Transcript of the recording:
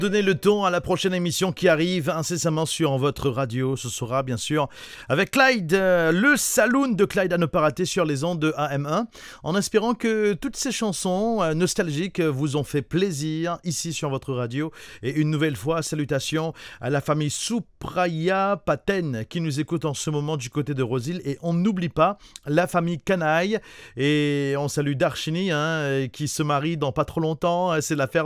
Donnez le ton à la prochaine émission qui arrive incessamment sur votre radio. Ce sera bien sûr avec Clyde, le saloon de Clyde à ne pas rater sur les ondes de AM1. En espérant que toutes ces chansons nostalgiques vous ont fait plaisir ici sur votre radio. Et une nouvelle fois, salutations à la famille Soupraya Paten qui nous écoute en ce moment du côté de Rosil. Et on n'oublie pas la famille Canaille. Et on salue Darshini qui se marie dans pas trop longtemps. C'est l'affaire